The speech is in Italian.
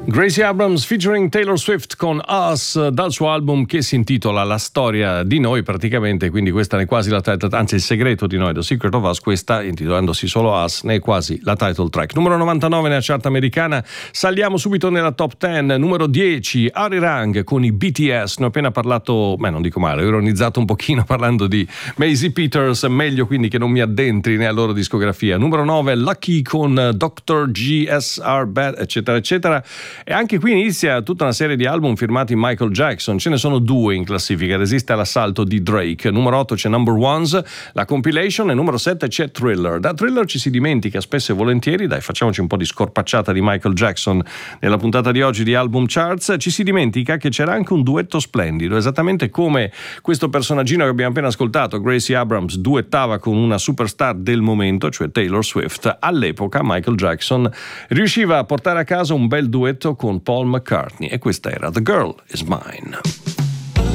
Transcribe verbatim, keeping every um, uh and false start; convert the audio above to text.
Gracie Abrams featuring Taylor Swift con Us dal suo album che si intitola La storia di noi, praticamente, quindi questa ne è quasi la title, anzi il segreto di noi, The Secret of Us, questa intitolandosi solo Us ne è quasi la title track. Numero novantanove nella chart americana, saliamo subito nella top dieci, numero dieci Arirang con i B T S, ne ho appena parlato, beh non dico male, ho ironizzato un pochino parlando di Maisie Peters, meglio quindi che non mi addentri nella loro discografia. Numero nove Lucky con doctor G S R Bad, eccetera eccetera. E anche qui inizia tutta una serie di album firmati Michael Jackson, ce ne sono due in classifica, resiste all'assalto di Drake. Numero otto c'è Number Ones, la compilation, e numero sette c'è Thriller. Da Thriller ci si dimentica spesso e volentieri, dai facciamoci un po' di scorpacciata di Michael Jackson nella puntata di oggi di Album Charts, ci si dimentica che c'era anche un duetto splendido, esattamente come questo personaggino che abbiamo appena ascoltato, Gracie Abrams, duettava con una superstar del momento, cioè Taylor Swift. All'epoca Michael Jackson riusciva a portare a casa un bel duetto con Paul McCartney, e questa era The Girl Is Mine.